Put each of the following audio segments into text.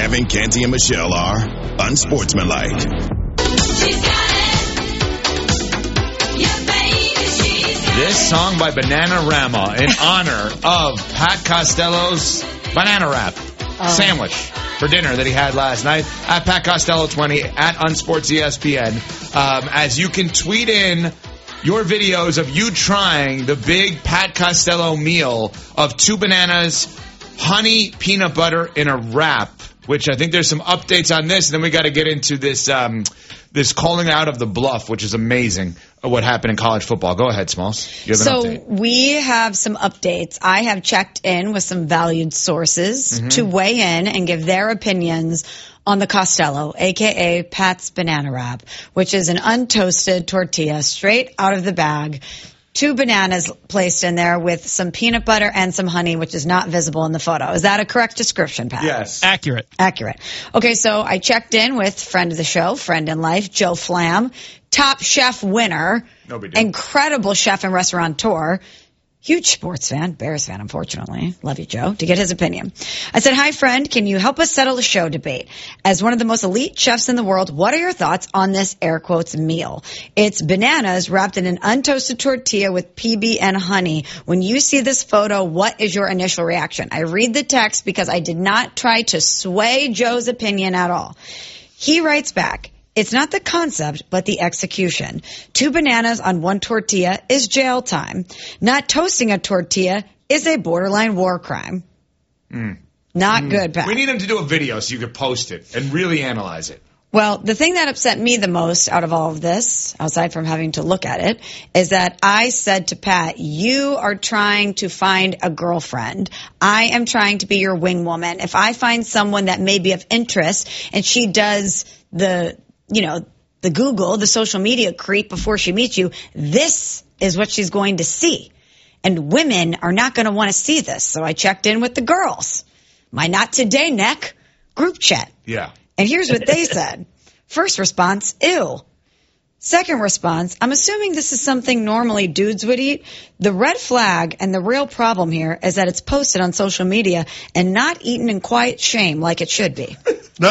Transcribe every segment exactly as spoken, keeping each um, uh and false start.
Evan, Canty, and Michelle are unsportsmanlike. She's got it. Yeah, baby, she's got This song by Bananarama in honor of Pat Costello's banana wrap Oh. sandwich for dinner that he had last night at Pat Costello twenty at Unsports E S P N. Um, as you can tweet in your videos of you trying the big Pat Costello meal of two bananas, honey, peanut butter in a wrap, which I think there's some updates on this. And then we got to get into this um, this calling out of the bluff, which is amazing, what happened in college football. Go ahead, Smalls. You have an So update. we have some updates. I have checked in with some valued sources mm-hmm. to weigh in and give their opinions on the Costello, a k a. Pat's Banana Wrap, which is an untoasted tortilla straight out of the bag. Two bananas placed in there with some peanut butter and some honey, which is not visible in the photo. Is that a correct description, Pat? Yes. Accurate. Accurate. Okay, so I checked in with friend of the show, friend in life, Joe Flam, Top Chef winner, No big deal. incredible chef and restaurateur, huge sports fan, Bears fan, unfortunately. Love you, Joe, to get his opinion. I said, hi, friend, can you help us settle the show debate? As one of the most elite chefs in the world, what are your thoughts on this air quotes meal? It's bananas wrapped in an untoasted tortilla with P B and honey. When you see this photo, what is your initial reaction? I read the text because I did not try to sway Joe's opinion at all. He writes back, it's not the concept, but the execution. Two bananas on one tortilla is jail time. Not toasting a tortilla is a borderline war crime. Mm. Not mm. good, Pat. We need him to do a video so you could post it and really analyze it. Well, the thing that upset me the most out of all of this, aside from having to look at it, is that I said to Pat, you are trying to find a girlfriend. I am trying to be your wing woman. If I find someone that may be of interest and she does the, you know, the Google, the social media creep before she meets you, this is what she's going to see. And women are not going to want to see this. So I checked in with the girls. My Not Today Neck group chat. Yeah. And here's what they said. First response, ew. Second response, I'm assuming this is something normally dudes would eat. The red flag and the real problem here is that it's posted on social media and not eaten in quiet shame like it should be.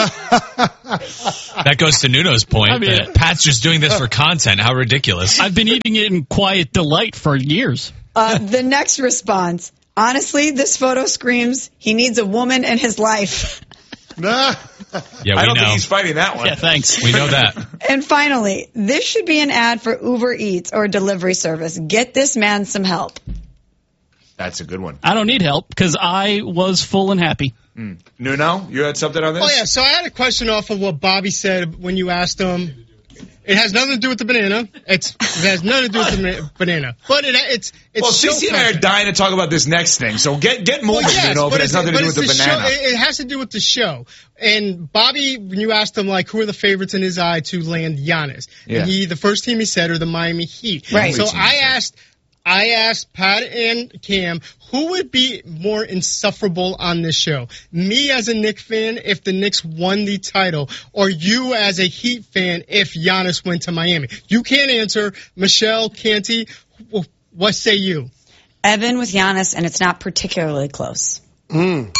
That goes to Nuno's point. I mean, that Pat's just doing this for content. How ridiculous. I've been eating it in quiet delight for years. Uh, the next response, honestly, this photo screams he needs a woman in his life. Yeah, we I don't know. think he's fighting that one. Yeah, thanks. We know that. And finally, this should be an ad for Uber Eats or a delivery service. Get this man some help. That's a good one. I don't need help because I was full and happy. Mm. Nuno, you had something on this? Oh, yeah. So I had a question off of what Bobby said when you asked him. It has nothing to do with the banana. It's, it has nothing to do with the banana. But it, it's it's Well, so Cece and I are dying to talk about this next thing, so get get moving, well, yes, you know, but it has nothing to do with the, the banana. Show, it, it has to do with the show. And Bobby, when you asked him, like, who are the favorites in his eye to land Giannis? Yeah. And he, the first team he said are the Miami Heat. Right. So I asked, I asked Pat and Cam, who would be more insufferable on this show? Me as a Knicks fan if the Knicks won the title, or you as a Heat fan if Giannis went to Miami? You can't answer. Michelle, Canty, what say you? Evan with Giannis, and it's not particularly close. Mm.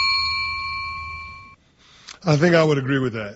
I think I would agree with that.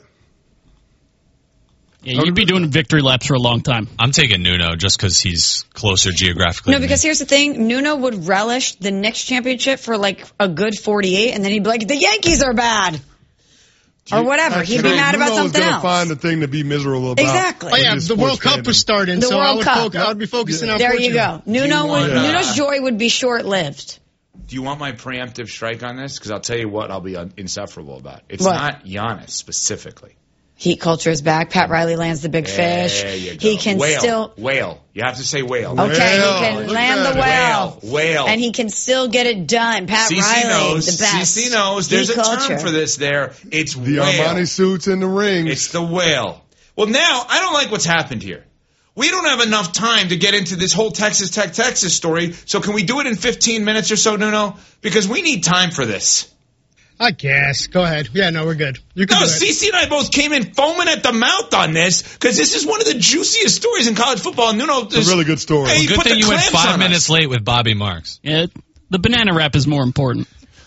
Yeah, you'd be doing victory laps for a long time. I'm taking Nuno just because he's closer geographically. No, because here's the thing. Nuno would relish the Knicks championship for like a good forty-eight, and then he'd be like, the Yankees are bad. Or whatever. He'd be mad about something Nuno's else. gonna find the thing to be miserable about. Exactly. Oh, yeah, the World Cup was starting, The so World I would, Cup. fo- I would be focusing Yeah. on There Portugal. you go. Nuno would, want, uh, Nuno's joy would be short-lived. Do you want my preemptive strike on this? Because I'll tell you what I'll be un- insufferable about. It's What? not Giannis specifically. Heat culture is back. Pat Riley lands the big fish. There you go. He can whale. still... Whale. You have to say whale. Okay, Whale. he can Look land at the that. whale. Whale. Whale. And he can still get it done. Pat C C Riley, knows. the best. C C knows. There's Heat a culture. term for this there. It's The whale. Armani suits in the rings. It's the whale. Well, now, I don't like what's happened here. We don't have enough time to get into this whole Texas Tech Texas story, so can we do it in fifteen minutes or so, Nuno? Because we need time for this. I guess. Go ahead. Yeah, no, we're good. You can No, do it. Cece and I both came in foaming at the mouth on this because this is one of the juiciest stories in college football. And Nuno, It's a really good story. Hey, Well, you good put thing the you went clamps five on minutes us. late with Bobby Marks. Yeah, the banana wrap is more important.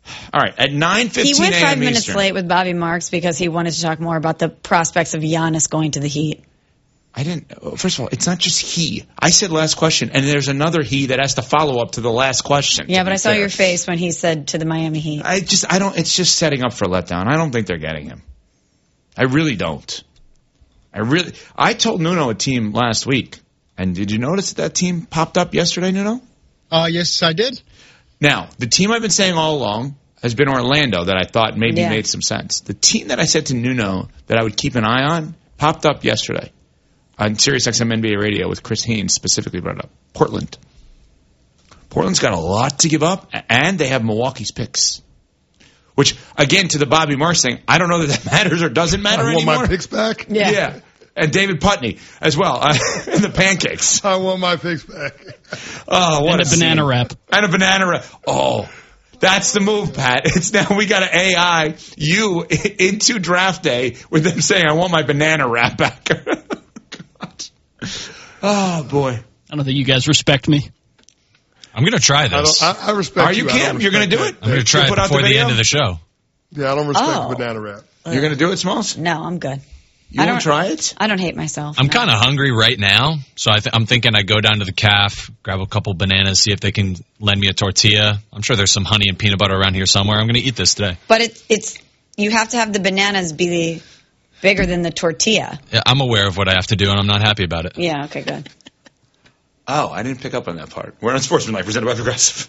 All right, at nine fifteen He went five a.m. minutes Eastern. late with Bobby Marks because he wanted to talk more about the prospects of Giannis going to the Heat. I didn't. First of all, it's not just he. I said last question, and there's another he that has to follow up to the last question. Yeah, to but be I saw fair. your face when he said to the Miami Heat. I just, I don't. It's just setting up for a letdown. I don't think they're getting him. I really don't. I really. I told Nuno a team last week, and did you notice that that team popped up yesterday, Nuno? Uh, yes, I did. Now, the team I've been saying all along has been Orlando that I thought maybe Yeah. made some sense. The team that I said to Nuno that I would keep an eye on popped up yesterday on SiriusXM N B A Radio with Chris Haynes specifically brought it up. Portland. Portland's got a lot to give up, and they have Milwaukee's picks. Which, again, to the Bobby Marks thing, I don't know that that matters or doesn't matter I want anymore. my picks back. Yeah. Yeah. And David Putney as well. Uh, and the pancakes. I want my picks back. Oh, what And a banana scene. wrap. And a banana wrap. Oh, that's the move, Pat. It's now we got to A I you into draft day with them saying, I want my banana wrap back. God. Oh, boy. I don't think you guys respect me. I'm going to try I, this. don't, I, I respect Are you, I Cam? don't You're going to do respect it? I'm going to try You'll it put out the before the, video? end of the show. that. Yeah, I don't respect Oh. the banana wrap. You're going to do it, Smalls? No, I'm good. You I want don't- to try it? I don't hate myself. I'm no. kind of hungry right now, so I th- I'm thinking I go down to the calf, grab a couple bananas, see if they can lend me a tortilla. I'm sure there's some honey and peanut butter around here somewhere. I'm going to eat this today. But it, it's you have to have the bananas be the, bigger than the tortilla. Yeah, I'm aware of what I have to do, and I'm not happy about it. Yeah, okay, good. Oh, I didn't pick up on that part. We're on Sportsmanlike, presented by Progressive.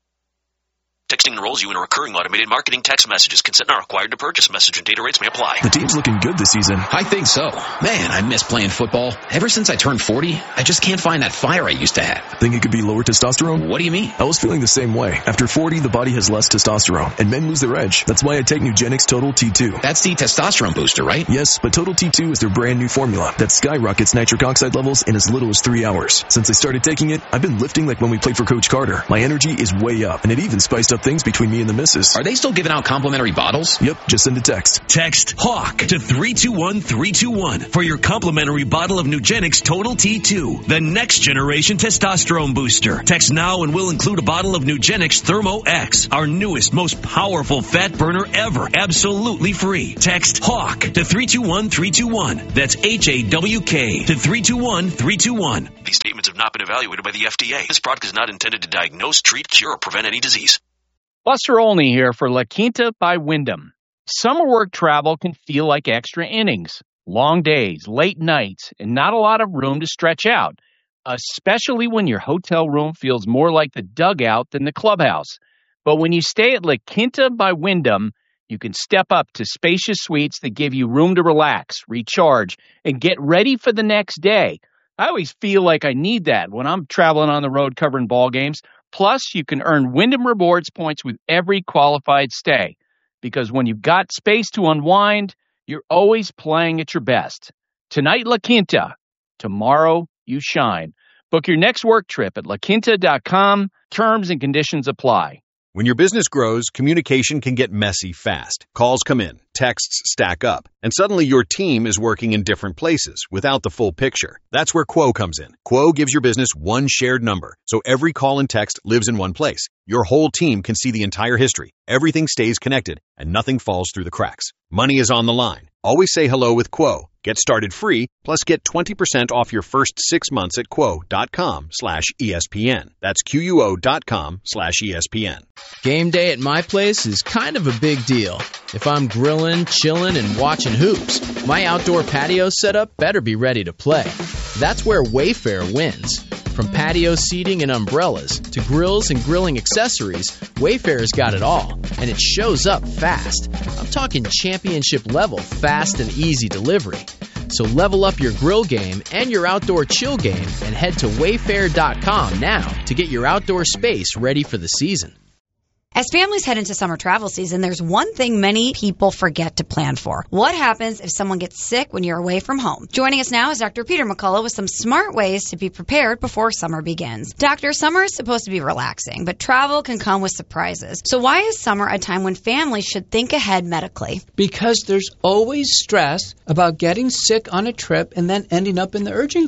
Texting enrolls you in a recurring automated marketing text messages. Consent not required to purchase. Message and data rates may apply. The team's looking good this season. I think so. Man, I miss playing football. Ever since I turned forty, I just can't find that fire I used to have. Think it could be lower testosterone? What do you mean? I was feeling the same way. After forty, the body has less testosterone, and men lose their edge. That's why I take Nugenix Total T two. That's the testosterone booster, right? Yes, but Total T two is their brand new formula that skyrockets nitric oxide levels in as little as three hours. Since I started taking it, I've been lifting like when we played for Coach Carter. My energy is way up, and it even spiced up things between me and the missus. Are they still giving out complimentary bottles? Yep, just send a text. Text HAWK to three two one three two one for your complimentary bottle of Nugenix Total T two, the next generation testosterone booster. Text now and we'll include a bottle of Nugenix Thermo X, our newest, most powerful fat burner ever, absolutely free. Text HAWK to three two one three two one. That's H A W K to three two one three two one. These statements have not been evaluated by the F D A. This product is not intended to diagnose, treat, cure, or prevent any disease. Buster Olney here for La Quinta by Wyndham. Summer work travel can feel like extra innings. Long days, late nights, and not a lot of room to stretch out, especially when your hotel room feels more like the dugout than the clubhouse. But when you stay at La Quinta by Wyndham, you can step up to spacious suites that give you room to relax, recharge, and get ready for the next day. I always feel like I need that when I'm traveling on the road covering ball games. Plus, you can earn Wyndham Rewards points with every qualified stay. Because when you've got space to unwind, you're always playing at your best. Tonight, La Quinta. Tomorrow, you shine. Book your next work trip at la quinta dot com. Terms and conditions apply. When your business grows, communication can get messy fast. Calls come in, texts stack up, and suddenly your team is working in different places without the full picture. That's where Quo comes in. Quo gives your business one shared number, so every call and text lives in one place. Your whole team can see the entire history. Everything stays connected, and nothing falls through the cracks. Money is on the line. Always say hello with Quo. Get started free, plus get twenty percent off your first six months at quo.com slash ESPN. That's Q-U-O dot com slash ESPN. Game day at my place is kind of a big deal. If I'm grilling, chilling, and watching hoops, my outdoor patio setup better be ready to play. That's where Wayfair wins. From patio seating and umbrellas to grills and grilling accessories, Wayfair's got it all, and it shows up fast. I'm talking championship level fast and easy delivery. So level up your grill game and your outdoor chill game and head to wayfair dot com now to get your outdoor space ready for the season. As families head into summer travel season, there's one thing many people forget to plan for. What happens if someone gets sick when you're away from home? Joining us now is Doctor Peter McCullough with some smart ways to be prepared before summer begins. Doctor, summer is supposed to be relaxing, but travel can come with surprises. So why is summer a time when families should think ahead medically? Because there's always stress about getting sick on a trip and then ending up in the urgent care.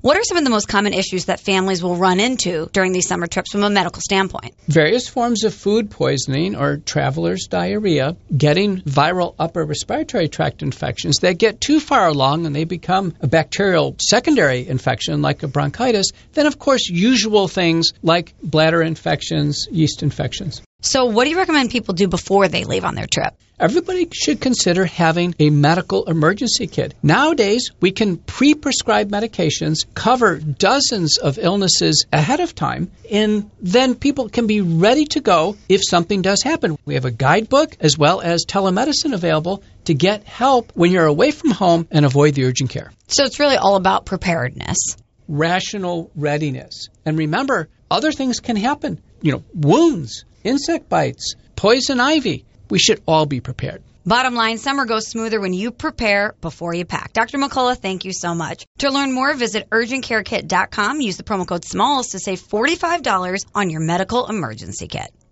What are some of the most common issues that families will run into during these summer trips from a medical standpoint? Various forms of food poisoning or traveler's diarrhea, getting viral upper respiratory tract infections that get too far along and they become a bacterial secondary infection like a bronchitis. Then, of course, usual things like bladder infections, yeast infections. So what do you recommend people do before they leave on their trip? Everybody should consider having a medical emergency kit. Nowadays, we can pre-prescribe medications, cover dozens of illnesses ahead of time, and then people can be ready to go if something does happen. We have a guidebook as well as telemedicine available to get help when you're away from home and avoid the urgent care. So it's really all about preparedness. Rational readiness. And remember, other things can happen. You know, wounds, insect bites, poison ivy. We should all be prepared. Bottom line, summer goes smoother when you prepare before you pack. Doctor McCullough, thank you so much. To learn more, visit urgent care kit dot com. Use the promo code SMALLS to save forty-five dollars on your medical emergency kit.